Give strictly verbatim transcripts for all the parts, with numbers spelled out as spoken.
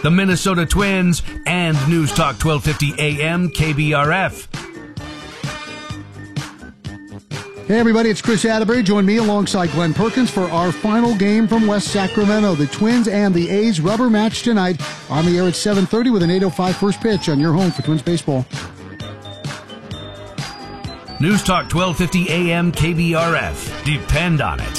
the Minnesota Twins, and News Talk twelve fifty A M K B R F. Hey everybody, it's Chris Atterbury. Join me alongside Glenn Perkins for our final game from West Sacramento. The Twins and the A's rubber match tonight on the air at seven thirty with an eight oh five first pitch on your home for Twins baseball. News Talk twelve fifty A M K B R F. Depend on it.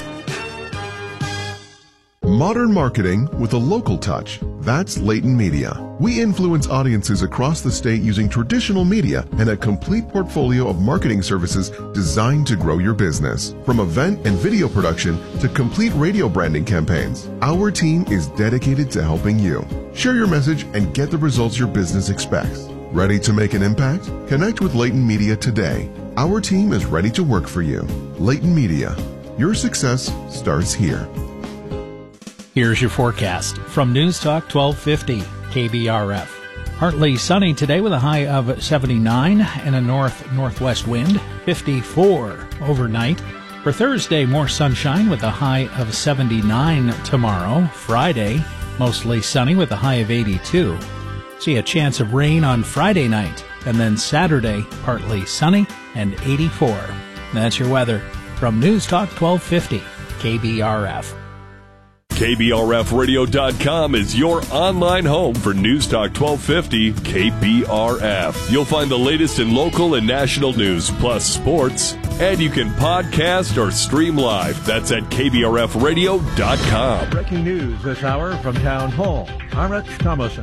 Modern marketing with a local touch. That's Layton Media. We influence audiences across the state using traditional media and a complete portfolio of marketing services designed to grow your business. From event and video production to complete radio branding campaigns, our team is dedicated to helping you. Share your message and get the results your business expects. Ready to make an impact? Connect with Layton Media today. Our team is ready to work for you. Layton Media. Your success starts here. Here's your forecast from News Talk twelve fifty K B R F. Partly sunny today with a high of seventy-nine and a north-northwest wind, fifty-four overnight. For Thursday, more sunshine with a high of seventy-nine tomorrow. Friday, mostly sunny with a high of eighty-two. See a chance of rain on Friday night, and then Saturday, partly sunny and eighty-four. That's your weather from News Talk twelve fifty K B R F. K B R F radio dot com is your online home for News Talk twelve fifty K B R F. You'll find the latest in local and national news, plus sports, and you can podcast or stream live. That's at K B R F radio dot com. Breaking news this hour from Town Hall. I'm Rich Thomason.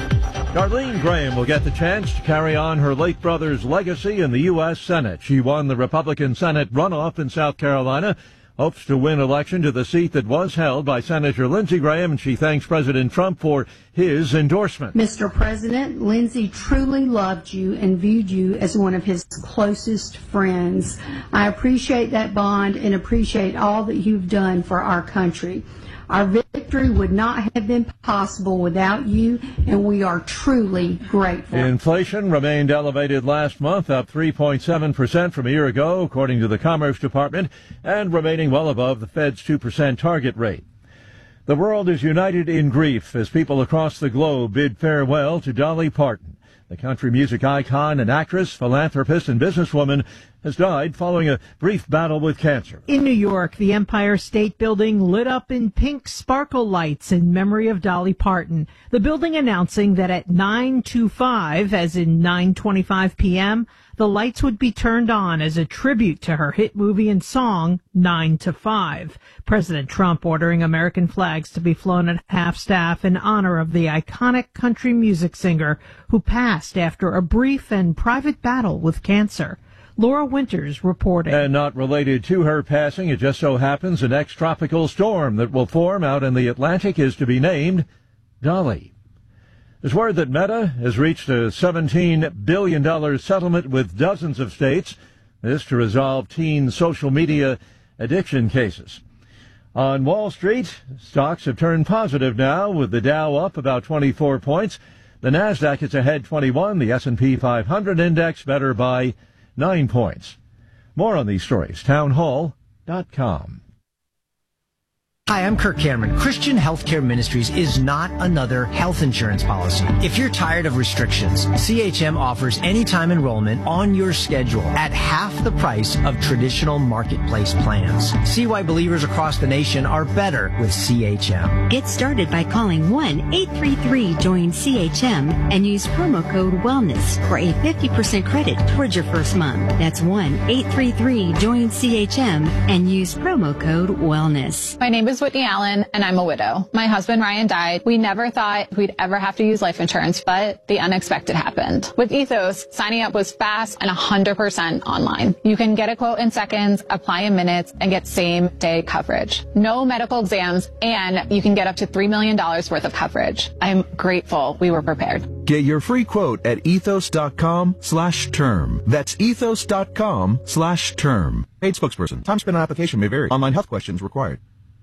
Darlene Graham will get the chance to carry on her late brother's legacy in the U S Senate. She won the Republican Senate runoff in South Carolina, hopes to win election to the seat that was held by Senator Lindsey Graham, and she thanks President Trump for his endorsement. Mister President, Lindsey truly loved you and viewed you as one of his closest friends. I appreciate that bond and appreciate all that you've done for our country. Our victory would not have been possible without you, and we are truly grateful. Inflation remained elevated last month, up three point seven percent from a year ago, according to the Commerce Department, and remaining well above the Fed's two percent target rate. The world is united in grief as people across the globe bid farewell to Dolly Parton. The country music icon and actress, philanthropist, and businesswoman has died following a brief battle with cancer. In New York, the Empire State Building lit up in pink sparkle lights in memory of Dolly Parton. The building announcing that at nine twenty-five, as in nine twenty-five p.m., the lights would be turned on as a tribute to her hit movie and song, nine to five. President Trump ordering American flags to be flown at half-staff in honor of the iconic country music singer who passed after a brief and private battle with cancer. Laura Winters reporting. And not related to her passing, it just so happens the next tropical storm that will form out in the Atlantic is to be named Dolly. There's word that Meta has reached a seventeen billion dollars settlement with dozens of states, this to resolve teen social media addiction cases. On Wall Street, stocks have turned positive now, with the Dow up about twenty-four points. The Nasdaq is ahead twenty-one, the S and P five hundred index better by nine points. More on these stories, town hall dot com. Hi, I'm Kirk Cameron. Christian Healthcare Ministries is not another health insurance policy. If you're tired of restrictions, C H M offers anytime enrollment on your schedule at half the price of traditional marketplace plans. See why believers across the nation are better with C H M. Get started by calling one eight three three join C H M and use promo code WELLNESS for a fifty percent credit towards your first month. That's one eight three three join C H M and use promo code WELLNESS. My name is Whitney Allen, and I'm a widow. My husband, Ryan, died. We never thought we'd ever have to use life insurance, but the unexpected happened. With Ethos, signing up was fast and one hundred percent online. You can get a quote in seconds, apply in minutes, and get same-day coverage. No medical exams, and you can get up to three million dollars worth of coverage. I'm grateful we were prepared. Get your free quote at ethos.com slash term. That's ethos.com slash term. Paid spokesperson. Time spent on application may vary. Online health questions required.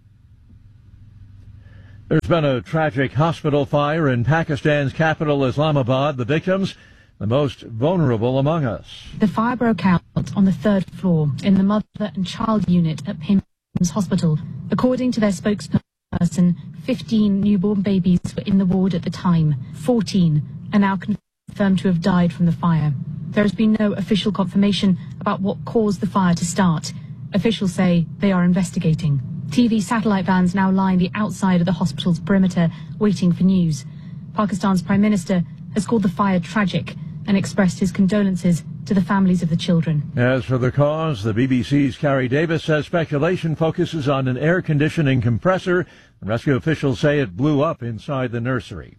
There's been a tragic hospital fire in Pakistan's capital, Islamabad. The victims, the most vulnerable among us. The fire broke out on the third floor in the mother and child unit at Pims Hospital. According to their spokesperson, person. fifteen newborn babies were in the ward at the time. fourteen are now confirmed to have died from the fire. There has been no official confirmation about what caused the fire to start. Officials say they are investigating. T V satellite vans now line the outside of the hospital's perimeter, waiting for news. Pakistan's Prime Minister has called the fire tragic and expressed his condolences to the families of the children. As for the cause, the B B C's Carrie Davis says speculation focuses on an air conditioning compressor. Rescue officials say it blew up inside the nursery.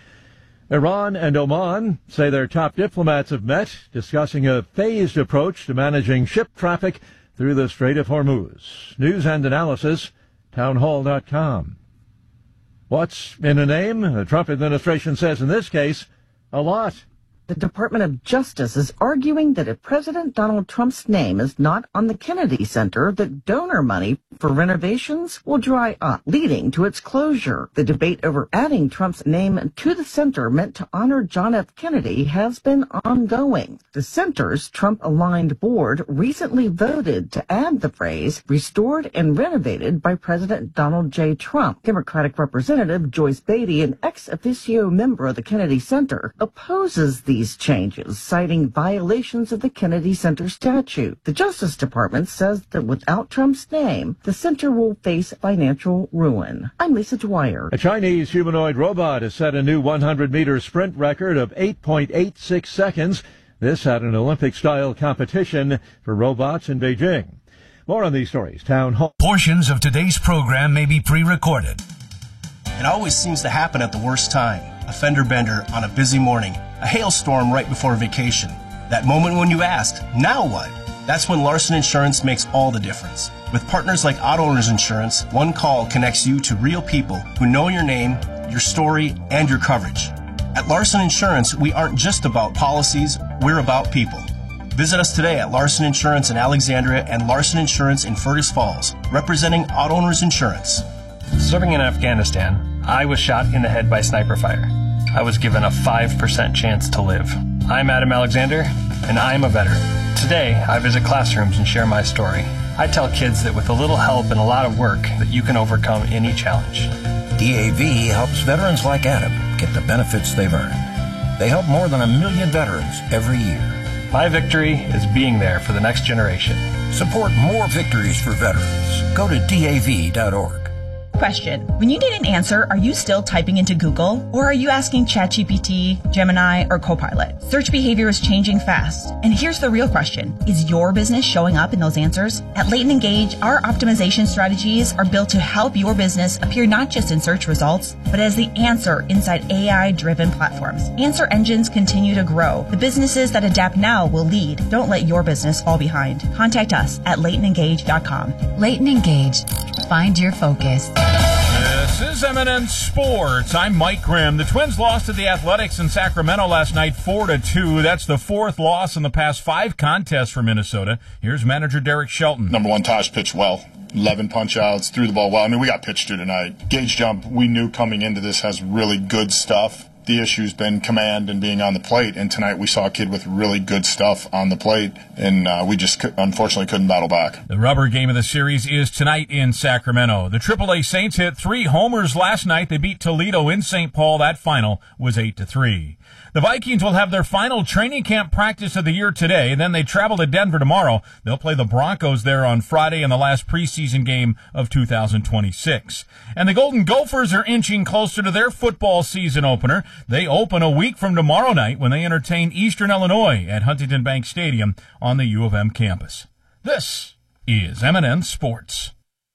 Iran and Oman say their top diplomats have met, discussing a phased approach to managing ship traffic through the Strait of Hormuz. News and analysis, townhall dot com. What's in a name? The Trump administration says in this case, a lot. The Department of Justice is arguing that if President Donald Trump's name is not on the Kennedy Center, that donor money for renovations will dry up, leading to its closure. The debate over adding Trump's name to the center meant to honor John F. Kennedy has been ongoing. The center's Trump-aligned board recently voted to add the phrase, restored and renovated by President Donald J. Trump. Democratic Representative Joyce Beatty, an ex officio member of the Kennedy Center, opposes the These changes, citing violations of the Kennedy Center statute. The Justice Department says that without Trump's name, the center will face financial ruin. I'm Lisa Dwyer. A Chinese humanoid robot has set a new one hundred meter sprint record of eight point eight six seconds. This at an Olympic-style competition for robots in Beijing. More on these stories. Town Hall. Portions of today's program may be pre-recorded. It always seems to happen at the worst time. A fender bender on a busy morning. A hailstorm right before vacation. That moment when you ask, now what? That's when Larson Insurance makes all the difference. With partners like Auto Owners Insurance, one call connects you to real people who know your name, your story, and your coverage. At Larson Insurance, we aren't just about policies, we're about people. Visit us today at Larson Insurance in Alexandria and Larson Insurance in Fergus Falls, representing Auto Owners Insurance. Serving in Afghanistan, I was shot in the head by sniper fire. I was given a five percent chance to live. I'm Adam Alexander, and I'm a veteran. Today, I visit classrooms and share my story. I tell kids that with a little help and a lot of work, that you can overcome any challenge. D A V helps veterans like Adam get the benefits they've earned. They help more than a million veterans every year. My victory is being there for the next generation. Support more victories for veterans. Go to D A V dot org. Question. When you need an answer, are you still typing into Google? Or are you asking ChatGPT, Gemini, or Copilot? Search behavior is changing fast. And here's the real question. Is your business showing up in those answers? At Leighton Engage, our optimization strategies are built to help your business appear not just in search results, but as the answer inside A I-driven platforms. Answer engines continue to grow. The businesses that adapt now will lead. Don't let your business fall behind. Contact us at Leighton Engage dot com. Leighton Engage. Find your focus. This is M and N Sports. I'm Mike Grimm. The Twins lost to the Athletics in Sacramento last night four to two. That's the fourth loss in the past five contests for Minnesota. Here's manager Derek Shelton. Number one, Taj pitched well. eleven punch-outs, threw the ball well. I mean, we got pitched to tonight. Gauge jump, we knew coming into this has really good stuff. The issue's been command and being on the plate, and tonight we saw a kid with really good stuff on the plate, and uh, we just unfortunately couldn't battle back. The rubber game of the series is tonight in Sacramento. The triple A Saints hit three homers last night. They beat Toledo in Saint Paul. That final was eight to three. The Vikings will have their final training camp practice of the year today. Then they travel to Denver tomorrow. They'll play the Broncos there on Friday in the last preseason game of two thousand twenty-six. And the Golden Gophers are inching closer to their football season opener. They open a week from tomorrow night when they entertain Eastern Illinois at Huntington Bank Stadium on the U of M campus. This is M and N Sports.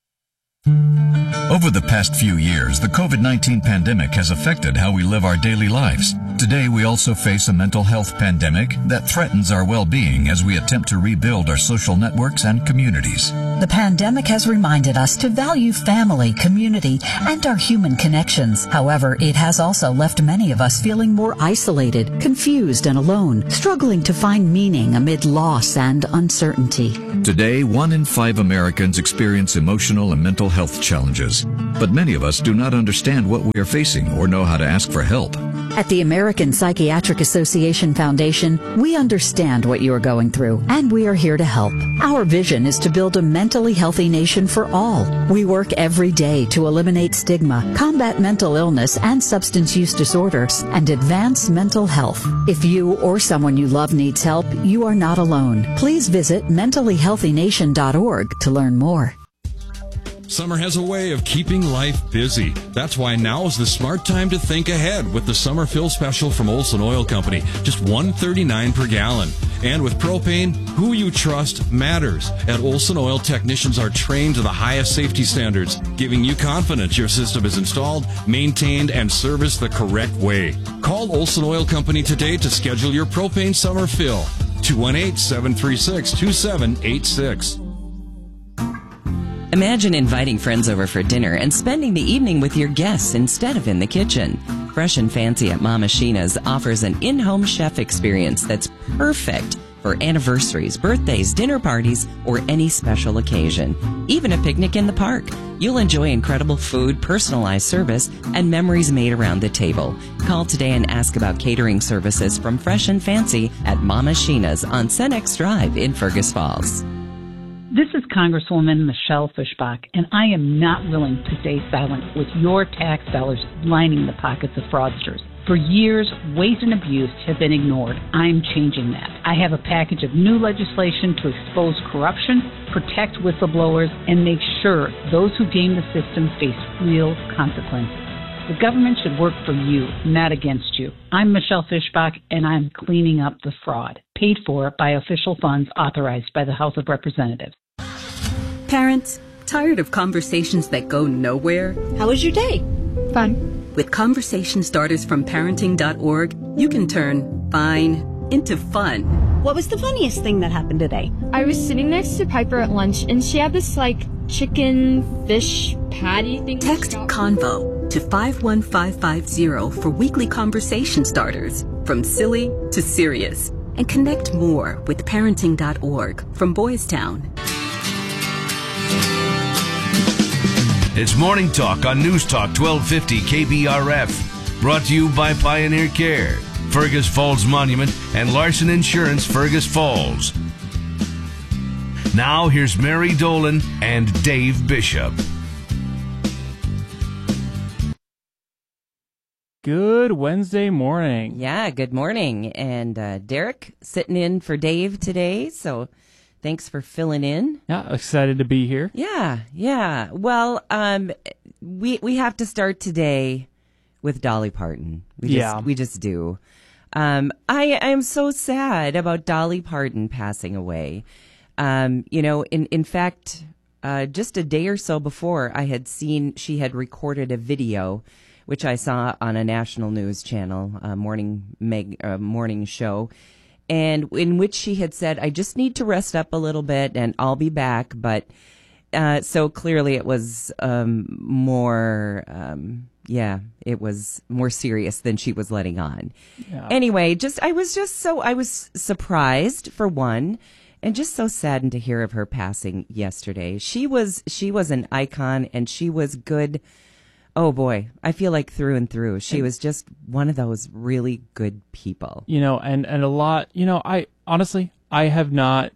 Over the past few years, the COVID nineteen pandemic has affected how we live our daily lives. Today, we also face a mental health pandemic that threatens our well-being as we attempt to rebuild our social networks and communities. The pandemic has reminded us to value family, community, and our human connections. However, it has also left many of us feeling more isolated, confused, and alone, struggling to find meaning amid loss and uncertainty. Today, one in five Americans experience emotional and mental health challenges, but many of us do not understand what we are facing or know how to ask for help. At the American Psychiatric Association Foundation, we understand what you are going through, and we are here to help. Our vision is to build a mental mentally healthy nation for all. We work every day to eliminate stigma, combat mental illness and substance use disorders, and advance mental health. If you or someone you love needs help, you are not alone. Please visit mentally healthy nation dot org to learn more. Summer has a way of keeping life busy. That's why now is the smart time to think ahead with the summer fill special from Olson Oil Company. Just one dollar and thirty-nine cents per gallon. And with propane, who you trust matters. At Olson Oil, technicians are trained to the highest safety standards, giving you confidence your system is installed, maintained, and serviced the correct way. Call Olson Oil Company today to schedule your propane summer fill. two one eight, seven three six, two seven eight six. Imagine inviting friends over for dinner and spending the evening with your guests instead of in the kitchen. Fresh and Fancy at Mama Sheena's offers an in-home chef experience that's perfect for anniversaries, birthdays, dinner parties, or any special occasion. Even a picnic in the park. You'll enjoy incredible food, personalized service, and memories made around the table. Call today and ask about catering services from Fresh and Fancy at Mama Sheena's on Senex Drive in Fergus Falls. This is Congresswoman Michelle Fischbach, and I am not willing to stay silent with your tax dollars lining the pockets of fraudsters. For years, waste and abuse have been ignored. I'm changing that. I have a package of new legislation to expose corruption, protect whistleblowers, and make sure those who game the system face real consequences. The government should work for you, not against you. I'm Michelle Fischbach, and I'm cleaning up the fraud, paid for by official funds authorized by the House of Representatives. Parents, tired of conversations that go nowhere? How was your day? Fun. With conversation starters from parenting dot org, you can turn fine into fun. What was the funniest thing that happened today? I was sitting next to Piper at lunch, and she had this, like, chicken fish patty thing. Text CONVO to five one five five zero for weekly conversation starters, from silly to serious. And connect more with parenting dot org from Boys Town. It's Morning Talk on News Talk twelve fifty K B R F. Brought to you by Pioneer Care, Fergus Falls Monument, and Larson Insurance Fergus Falls. Now here's Mary Dolan and Dave Bishop. Good Wednesday morning. Yeah, good morning. And uh, Derek sitting in for Dave today, so thanks for filling in. Yeah, excited to be here. Yeah, yeah. Well, um, we we have to start today with Dolly Parton. We just, yeah. We just do. Um, I I am so sad about Dolly Parton passing away. Um, you know, in, in fact, uh, just a day or so before, I had seen she had recorded a video, which I saw on a national news channel, a morning meg, uh, morning show, and in which she had said, I just need to rest up a little bit and I'll be back. But uh, so clearly it was um, more, um, yeah, it was more serious than she was letting on. Yeah. Anyway, just I was just so, I was surprised, for one, and just so saddened to hear of her passing yesterday. She was, she was an icon, and she was good. Oh boy, I feel like through and through. She was just one of those really good people. You know, and, and a lot, you know, I honestly, I have not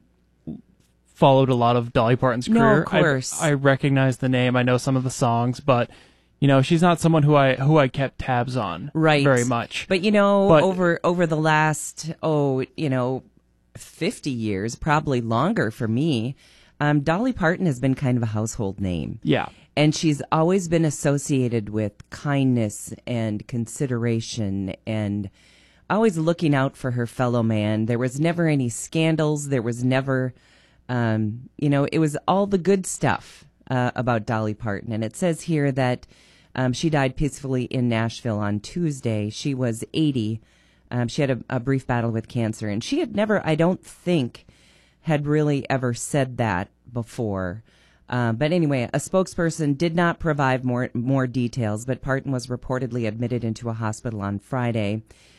followed a lot of Dolly Parton's career. No, of course. I, I recognize the name. I know some of the songs, but, you know, she's not someone who I who I kept tabs on right. very much. But, you know, but, over over the last, oh, you know, fifty years, probably longer for me, um, Dolly Parton has been kind of a household name. Yeah. And she's always been associated with kindness and consideration and always looking out for her fellow man. There was never any scandals. There was never, um, you know, it was all the good stuff uh, about Dolly Parton. And it says here that um, she died peacefully in Nashville on Tuesday. She was eighty. Um, she had a, a brief battle with cancer. And she had never, I don't think, had really ever said that before. Uh, but anyway, a spokesperson did not provide more more details, but Parton was reportedly admitted into a hospital on Friday.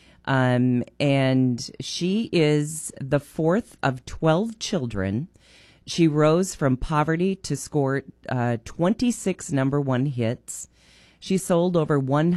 Um, and she is the fourth of twelve children. She rose from poverty to score uh, twenty-six number one hits. She sold over one